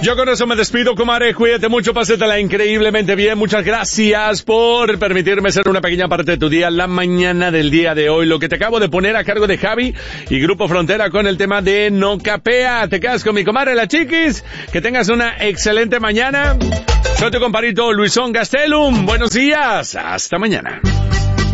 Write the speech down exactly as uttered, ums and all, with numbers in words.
Yo con eso me despido, comadre. Cuídate mucho, pásetela increíblemente bien. Muchas gracias por permitirme ser una pequeña parte de tu día, la mañana del día de hoy. Lo que te acabo de poner a cargo de Javi y Grupo Frontera con el tema de No Capea. Te quedas con mi comadre, la Chiquis. Que tengas una excelente mañana. Soy tu compadrito Luisón Gastelum. Buenos días. Hasta mañana.